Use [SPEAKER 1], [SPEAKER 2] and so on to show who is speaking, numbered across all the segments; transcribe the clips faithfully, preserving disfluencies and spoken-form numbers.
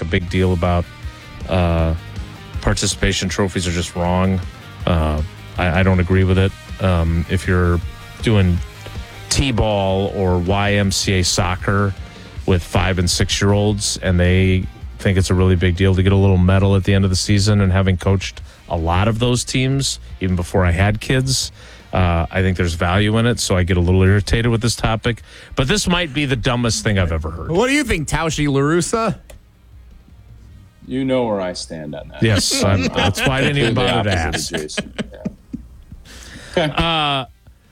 [SPEAKER 1] big deal about uh, participation trophies are just wrong. Uh, I, I don't agree with it. Um, if you're doing T-ball or Y M C A soccer with five and six year olds and they think it's a really big deal to get a little medal at the end of the season, and having coached a lot of those teams even before I had kids, uh, I think there's value in it. So I get a little irritated with this topic, but this might be the dumbest thing I've ever heard.
[SPEAKER 2] What do you think, Tausche LaRussa?
[SPEAKER 3] You know where I stand on that.
[SPEAKER 1] Yes, I'm, that's why I didn't even bother to ask.
[SPEAKER 3] Yeah.
[SPEAKER 1] Uh,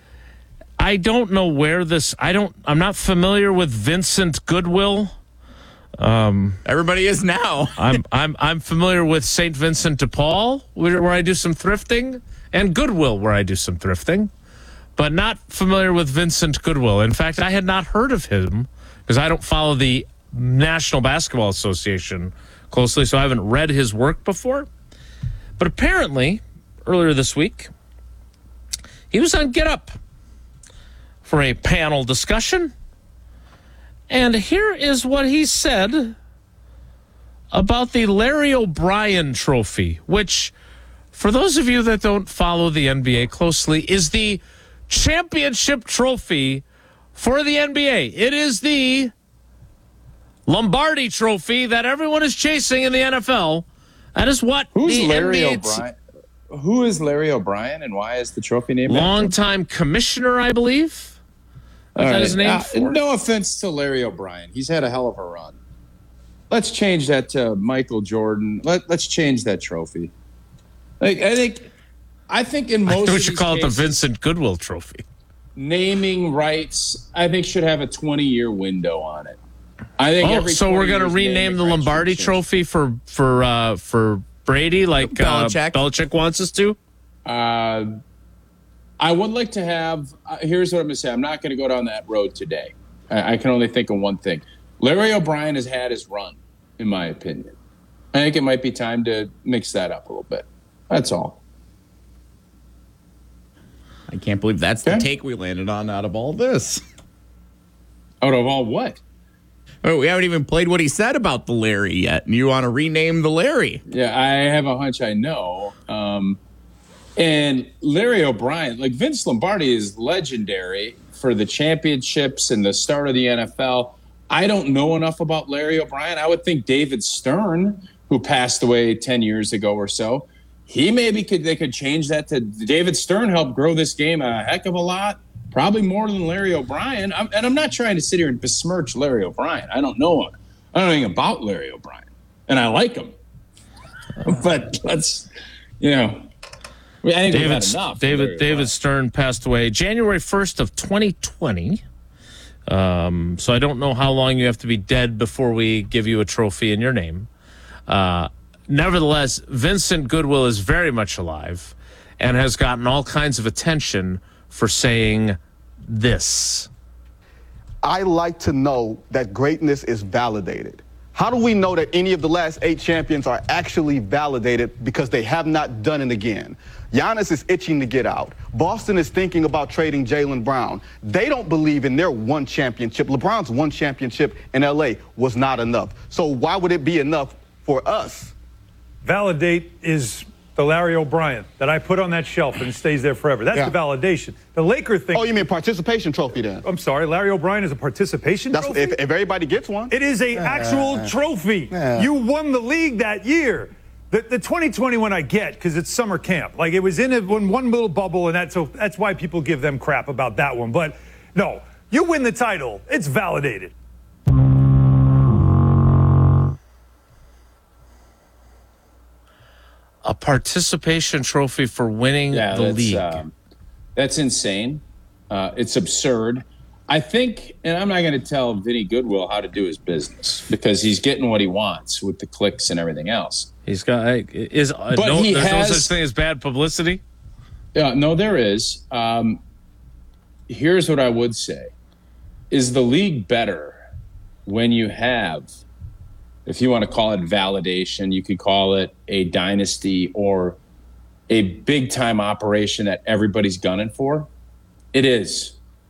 [SPEAKER 1] I don't know where this. I don't. I'm not familiar with Vincent Goodwill. Um,
[SPEAKER 2] Everybody is now.
[SPEAKER 1] I'm. I'm. I'm familiar with Saint Vincent de Paul, where, where I do some thrifting, and Goodwill, where I do some thrifting, but not familiar with Vincent Goodwill. In fact, I had not heard of him because I don't follow the National Basketball Association closely, so I haven't read his work before. But apparently, earlier this week, he was on Get Up for a panel discussion. And here is what he said about the Larry O'Brien Trophy, which, for those of you that don't follow the N B A closely, is the championship trophy for the N B A. It is the Lombardi Trophy that everyone is chasing in the N F L. That is what
[SPEAKER 3] Who's
[SPEAKER 1] the
[SPEAKER 3] Larry
[SPEAKER 1] N B A
[SPEAKER 3] O'Brien? Who is Larry O'Brien, and why is the trophy named after him?
[SPEAKER 1] Longtime commissioner, I believe. Is that
[SPEAKER 3] right.
[SPEAKER 1] his name?
[SPEAKER 3] Uh,
[SPEAKER 1] for?
[SPEAKER 3] No offense to Larry O'Brien. He's had a hell of a run. Let's change that to Michael Jordan. Let, let's change that trophy. Like, I think I think in most
[SPEAKER 1] I think
[SPEAKER 3] of
[SPEAKER 1] we should
[SPEAKER 3] these
[SPEAKER 1] call
[SPEAKER 3] cases,
[SPEAKER 1] it the Vincent Goodwill Trophy.
[SPEAKER 3] Naming rights, I think, should have a twenty-year window on it. I think.
[SPEAKER 1] Oh,
[SPEAKER 3] every
[SPEAKER 1] so we're going to
[SPEAKER 3] years,
[SPEAKER 1] rename
[SPEAKER 3] naming
[SPEAKER 1] the
[SPEAKER 3] rights
[SPEAKER 1] Lombardi
[SPEAKER 3] should change.
[SPEAKER 1] Trophy for for uh, for Brady, like
[SPEAKER 2] Belichick.
[SPEAKER 1] Uh, Belichick wants us to?
[SPEAKER 3] Uh, I would like to have. Uh, here's what I'm going to say. I'm not going to go down that road today. I, I can only think of one thing. Larry O'Brien has had his run, in my opinion. I think it might be time to mix that up a little bit. That's all.
[SPEAKER 2] I can't believe that's the
[SPEAKER 3] Okay.
[SPEAKER 2] take we landed on out of all this.
[SPEAKER 3] Out of all what?
[SPEAKER 2] Oh, we haven't even played what he said about the Larry yet, and you want to rename the Larry.
[SPEAKER 3] Yeah, I have a hunch I know. Um, and Larry O'Brien, like Vince Lombardi is legendary for the championships and the start of the N F L. I don't know enough about Larry O'Brien. I would think David Stern, who passed away ten years ago or so, he maybe could they could change that to David Stern helped grow this game a heck of a lot, probably more than Larry O'Brien. I'm, and I'm not trying to sit here and besmirch Larry O'Brien. I don't know him. I don't know anything about Larry O'Brien, and I like him. But let's, you know, I think we've
[SPEAKER 1] David
[SPEAKER 3] had enough.
[SPEAKER 1] David David Stern passed away January first of twenty twenty. Um, so I don't know how long you have to be dead before we give you a trophy in your name. Uh, nevertheless, Vincent Goodwill is very much alive and has gotten all kinds of attention for saying this.
[SPEAKER 4] I like to know that greatness is validated. How do we know that any of the last eight champions are actually validated because they have not done it again? Giannis is itching to get out. Boston is thinking about trading Jaylen Brown. They don't believe in their one championship. LeBron's one championship in L A was not enough. So why would it be enough for us?
[SPEAKER 5] Validate is the Larry O'Brien that I put on that shelf and stays there forever. That's
[SPEAKER 4] Yeah.
[SPEAKER 5] the validation. The Laker thing.
[SPEAKER 4] Oh, you mean participation trophy then?
[SPEAKER 5] I'm sorry, Larry O'Brien is a participation
[SPEAKER 4] That's
[SPEAKER 5] trophy?
[SPEAKER 4] if, if everybody gets one.
[SPEAKER 5] It is a actual trophy. You won the league that year. The, the twenty twenty one I get because it's summer camp. Like it was in, a, in one little bubble, and that's so that's why people give them crap about that one. But no, you win the title. It's validated.
[SPEAKER 1] A participation trophy for winning
[SPEAKER 3] Yeah,
[SPEAKER 1] the
[SPEAKER 3] that's,
[SPEAKER 1] league.
[SPEAKER 3] um, that's insane. Uh, it's absurd. I think, and I'm not going to tell Vinny Goodwill how to do his business because he's getting what he wants with the clicks and everything else.
[SPEAKER 1] He's got is uh,
[SPEAKER 3] But
[SPEAKER 1] no,
[SPEAKER 3] he
[SPEAKER 1] there's
[SPEAKER 3] has-
[SPEAKER 1] no such thing as bad publicity.
[SPEAKER 3] Yeah, no, there is. Um, here's what I would say. Is the league better when you have, if you want to call it validation, you could call it a dynasty or a big-time operation that everybody's gunning for? It is.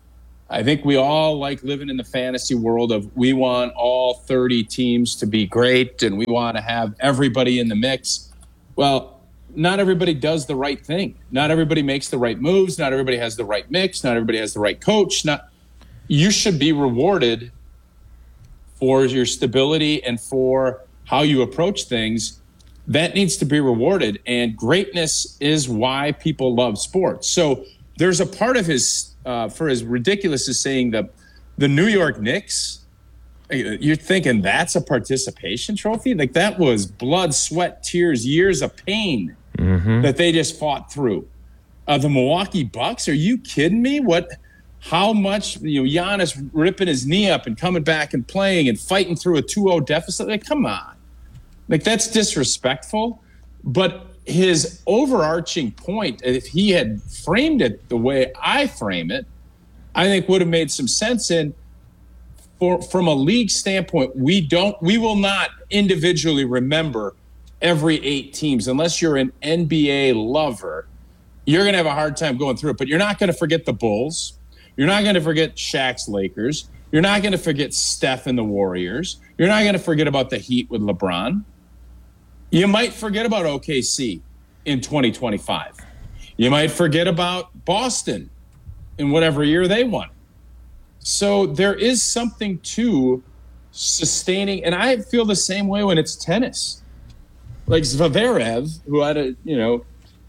[SPEAKER 3] I think we all like living in the fantasy world of we want all thirty teams to be great and we want to have everybody in the mix. Well, not everybody does the right thing. Not everybody makes the right moves. Not everybody has the right mix. Not everybody has the right coach. Not you should be rewarded for your stability and for how you approach things. That needs to be rewarded. And greatness is why people love sports. So there's a part of his, uh, for as ridiculous as saying that the New York Knicks, you're thinking that's a participation trophy? Like that was blood, sweat, tears, years of pain mm-hmm. that they just fought through. Uh, the Milwaukee Bucks, are you kidding me? What, how much, you know, Giannis ripping his knee up and coming back and playing and fighting through a two oh deficit? Like, come on. Like, that's disrespectful. But his overarching point, if he had framed it the way I frame it, I think would have made some sense. And for, from a league standpoint, we don't, we will not individually remember every eight teams unless you're an N B A lover. You're going to have a hard time going through it, but you're not going to forget the Bulls. You're not going to forget Shaq's Lakers. You're not going to forget Steph and the Warriors. You're not going to forget about the Heat with LeBron. You might forget about O K C in twenty twenty-five. You might forget about Boston in whatever year they won. So there is something to sustaining, and I feel the same way when it's tennis. Like Zverev, who had a, you know,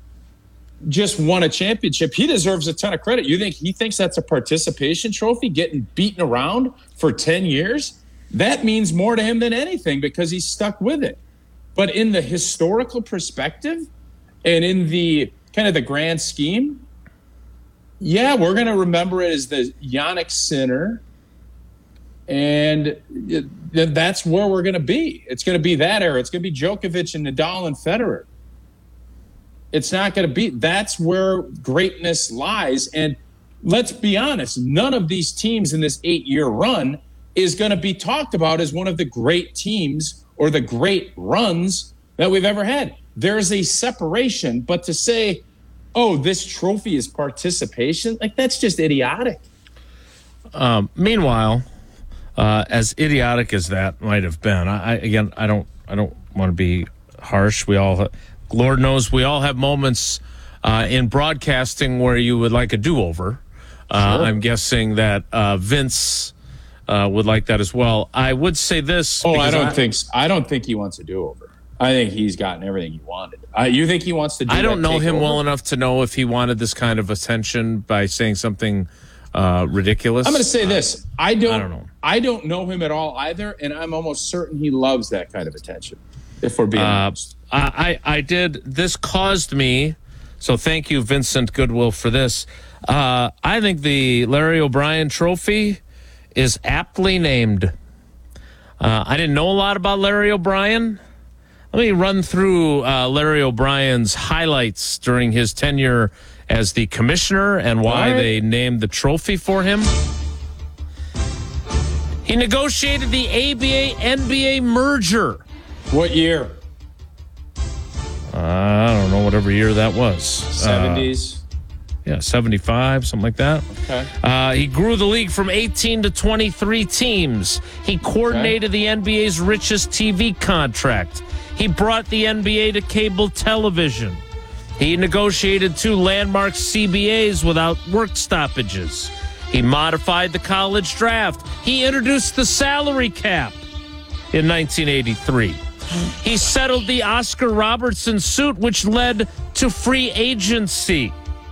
[SPEAKER 3] just won a championship, he deserves a ton of credit. You think he thinks that's a participation trophy, getting beaten around for ten years? That means more to him than anything because he's stuck with it. But in the historical perspective and in the kind of the grand scheme, yeah, we're going to remember it as the Yannick Sinner. And it, that's where we're going to be. It's going to be that era. It's going to be Djokovic and Nadal and Federer. It's not going to be. That's where greatness lies. And let's be honest, none of these teams in this eight-year run is going to be talked about as one of the great teams or the great runs that we've ever had. There's a separation, but to say, oh, this trophy is participation, like that's just idiotic.
[SPEAKER 1] Um, meanwhile, uh, as idiotic as that might have been, I, I again, I don't, I don't want to be harsh. We all, Lord knows, we all have moments uh, in broadcasting where you would like a do-over. Uh,
[SPEAKER 3] Sure.
[SPEAKER 1] I'm guessing that uh, Vince Uh, would like that as well. I would say this.
[SPEAKER 3] Oh, I don't
[SPEAKER 1] I,
[SPEAKER 3] think I don't think he wants to do over. I think he's gotten everything he wanted. Uh, you think he wants to do
[SPEAKER 1] I don't
[SPEAKER 3] that
[SPEAKER 1] know him
[SPEAKER 3] takeover?
[SPEAKER 1] well enough to know if he wanted this kind of attention by saying something uh, ridiculous.
[SPEAKER 3] I'm going to say this. I don't,
[SPEAKER 1] I don't know.
[SPEAKER 3] I don't know him at all either, and I'm almost certain he loves that kind of attention, if we're being
[SPEAKER 1] Uh,
[SPEAKER 3] honest.
[SPEAKER 1] I, I, I did. This caused me, so thank you, Vincent Goodwill, for this. Uh, I think the Larry O'Brien Trophy is aptly named. Uh, I didn't know a lot about Larry O'Brien. Let me run through uh, Larry O'Brien's highlights during his tenure as the commissioner and why
[SPEAKER 3] All right.
[SPEAKER 1] they named the trophy for him. He negotiated the A B A N B A merger.
[SPEAKER 3] What year?
[SPEAKER 1] Uh, I don't know, whatever year that was.
[SPEAKER 3] seventies.
[SPEAKER 1] Uh, yeah, seventy-five, something like that.
[SPEAKER 3] Okay.
[SPEAKER 1] Uh, he grew the league from eighteen to twenty-three teams. He coordinated the N B A's richest T V contract. He brought the N B A to cable television. He negotiated two landmark C B As without work stoppages. He modified the college draft. He introduced the salary cap in nineteen eighty-three. He settled the Oscar Robertson suit, which led to free agency.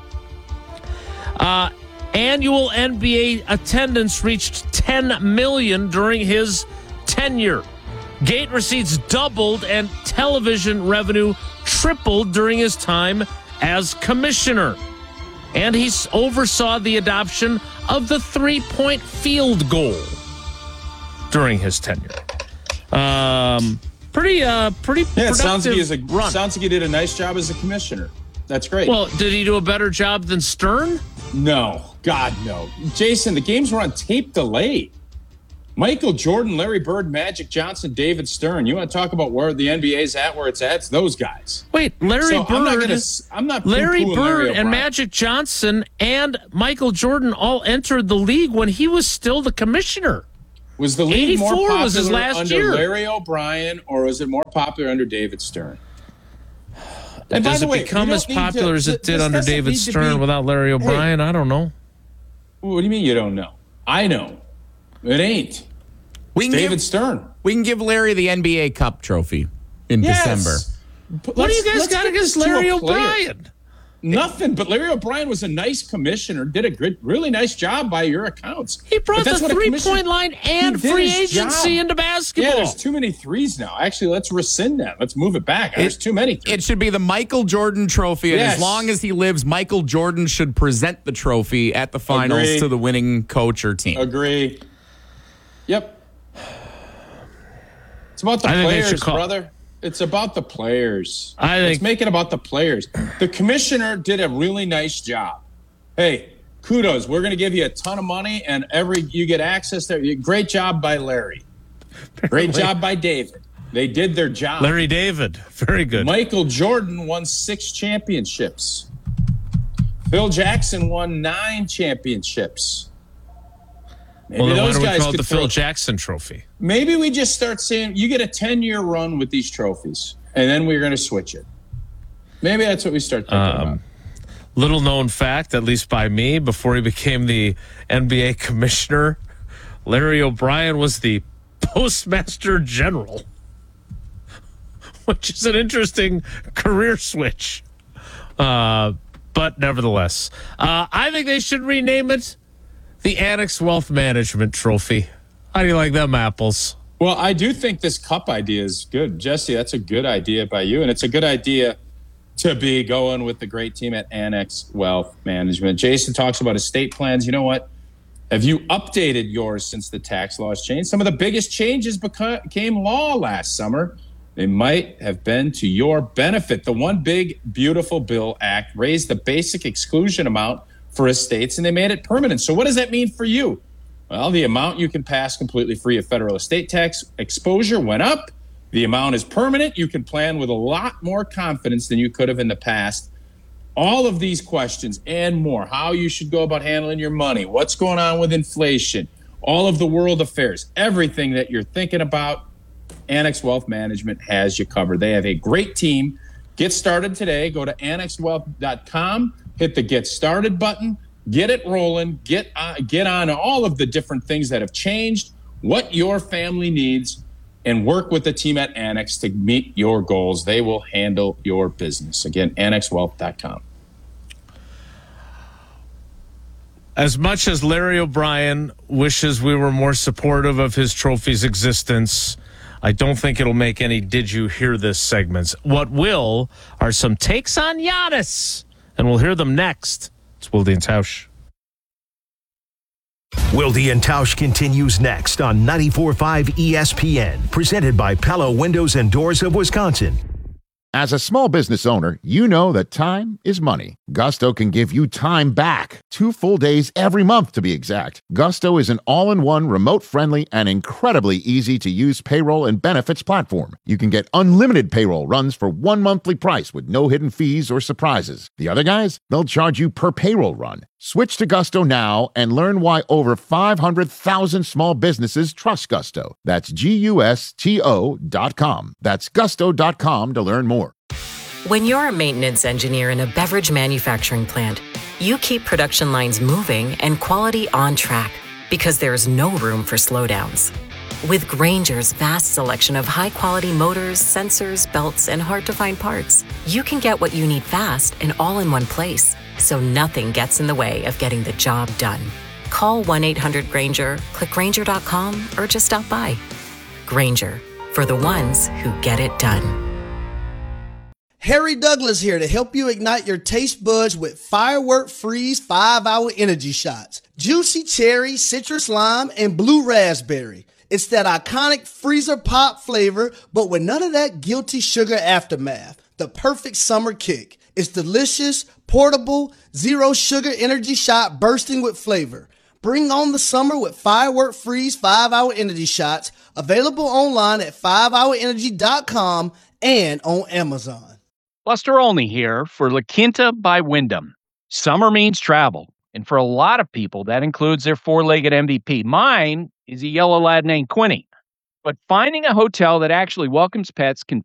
[SPEAKER 1] Uh, annual N B A attendance reached ten million during his tenure. Gate receipts doubled and television revenue tripled during his time as commissioner. And he oversaw the adoption of the three-point field goal during his tenure. Um, pretty, uh, pretty
[SPEAKER 3] Yeah, it sounds like, he is a,
[SPEAKER 1] run.
[SPEAKER 3] sounds like he did a nice job as a commissioner. That's great.
[SPEAKER 1] Well, did he do a better job than Stern?
[SPEAKER 3] No, God, no. Jason, the games were on tape delay. Michael Jordan, Larry Bird, Magic Johnson, David Stern. You want to talk about where the N B A's at, where it's at? It's those guys.
[SPEAKER 1] Wait, Larry
[SPEAKER 3] so
[SPEAKER 1] Bird,
[SPEAKER 3] I'm not, gonna, I'm not
[SPEAKER 1] Larry Bird
[SPEAKER 3] Larry
[SPEAKER 1] and Magic Johnson and Michael Jordan all entered the league when he was still the commissioner.
[SPEAKER 3] Was the league more popular
[SPEAKER 1] was his last
[SPEAKER 3] under
[SPEAKER 1] year.
[SPEAKER 3] Larry O'Brien, or was it more popular under David Stern?
[SPEAKER 1] And does it way, become as popular to, as it did under David Stern be, without Larry O'Brien? Hey, I don't know.
[SPEAKER 3] What do you mean you don't know? I know. It ain't.
[SPEAKER 2] We can
[SPEAKER 3] David
[SPEAKER 2] give,
[SPEAKER 3] Stern.
[SPEAKER 2] We can give Larry the N B A Cup trophy in
[SPEAKER 3] yes.
[SPEAKER 2] December.
[SPEAKER 1] What do you guys got against Larry O'Brien?
[SPEAKER 3] Nothing, but Larry O'Brien was a nice commissioner, did a good, really nice job by your accounts.
[SPEAKER 1] He brought the three-point line and free agency
[SPEAKER 3] job.
[SPEAKER 1] into basketball.
[SPEAKER 3] Yeah, there's too many threes now. Actually, let's rescind that. Let's move it back. It, there's too many threes.
[SPEAKER 2] It should be the Michael Jordan trophy, and
[SPEAKER 3] yes.
[SPEAKER 2] as long as he lives, Michael Jordan should present the trophy at the finals
[SPEAKER 3] Agree.
[SPEAKER 2] to the winning coach or team.
[SPEAKER 3] Agree. Yep. It's about the
[SPEAKER 1] I
[SPEAKER 3] players,
[SPEAKER 1] call-
[SPEAKER 3] brother. It's about the players.
[SPEAKER 1] I think,
[SPEAKER 3] Let's make it about the players. The commissioner did a really nice job. Hey, kudos. We're going to give you a ton of money, and every you get access there. Great job by Larry. Great job by David. They did their job.
[SPEAKER 1] Larry David. Very good.
[SPEAKER 3] Michael Jordan won six championships. Phil Jackson won nine championships. Maybe
[SPEAKER 1] well, then
[SPEAKER 3] those
[SPEAKER 1] why do
[SPEAKER 3] guys
[SPEAKER 1] we call it
[SPEAKER 3] could
[SPEAKER 1] the Phil
[SPEAKER 3] throw-
[SPEAKER 1] Jackson Trophy?
[SPEAKER 3] Maybe we just start saying you get a ten-year run with these trophies, and then we're going to switch it. Maybe that's what we start thinking um, about.
[SPEAKER 1] Little known fact, at least by me, before he became the N B A commissioner, Larry O'Brien was the postmaster general, which is an interesting career switch. Uh, but nevertheless, uh, I think they should rename it the Annex Wealth Management Trophy. How do you like them apples?
[SPEAKER 3] Well, I do think this cup idea is good. Jesse, that's a good idea by you. And it's a good idea to be going with the great team at Annex Wealth Management. Jason talks about estate plans. You know what? Have you updated yours since the tax laws changed? Some of the biggest changes became law last summer. They might have been to your benefit. The One Big Beautiful Bill Act raised the basic exclusion amount for estates, and they made it permanent. So what does that mean for you? Well, the amount you can pass completely free of federal estate tax exposure went up. The amount is permanent. You can plan with a lot more confidence than you could have in the past. All of these questions and more, how you should go about handling your money, what's going on with inflation, all of the world affairs, everything that you're thinking about, Annex Wealth Management has you covered. They have a great team. Get started today. Go to annex wealth dot com. Hit the Get Started button, get it rolling, get on, get on all of the different things that have changed, what your family needs, and work with the team at Annex to meet your goals. They will handle your business. Again, annex wealth dot com.
[SPEAKER 1] As much as Larry O'Brien wishes we were more supportive of his trophy's existence, I don't think it'll make any Did You Hear This segments. What will are some takes on Giannis, and we'll hear them next. It's Wilde and Tausch.
[SPEAKER 6] Wilde and Tausch continues next on ninety-four point five E S P N, presented by Pella Windows and Doors of Wisconsin.
[SPEAKER 7] As a small business owner, you know that time is money. Gusto can give you time back. Two full days every month, to be exact. Gusto is an all-in-one, remote-friendly, and incredibly easy-to-use payroll and benefits platform. You can get unlimited payroll runs for one monthly price with no hidden fees or surprises. The other guys, they'll charge you per payroll run. Switch to Gusto now and learn why over five hundred thousand small businesses trust Gusto. That's G U S T O dot com. That's gusto dot com to learn more.
[SPEAKER 8] When you're a maintenance engineer in a beverage manufacturing plant, you keep production lines moving and quality on track because there's no room for slowdowns. With Grainger's vast selection of high-quality motors, sensors, belts, and hard-to-find parts, you can get what you need fast and all in one place, so nothing gets in the way of getting the job done. Call one eight hundred Grainger, click Grainger dot com, or just stop by. Grainger, for the ones who get it done.
[SPEAKER 9] Harry Douglas here to help you ignite your taste buds with Firework Freeze five hour energy shots. Juicy cherry, citrus lime, and blue raspberry. It's that iconic freezer pop flavor, but with none of that guilty sugar aftermath. The perfect summer kick. It's delicious, portable, zero sugar energy shot bursting with flavor. Bring on the summer with Firework Freeze five hour Energy Shots, available online at five hour energy dot com and on Amazon.
[SPEAKER 10] Buster Olney here for La Quinta by Wyndham. Summer means travel, and for a lot of people, that includes their four-legged M V P. Mine is a yellow lab named Quinny. But finding a hotel that actually welcomes pets can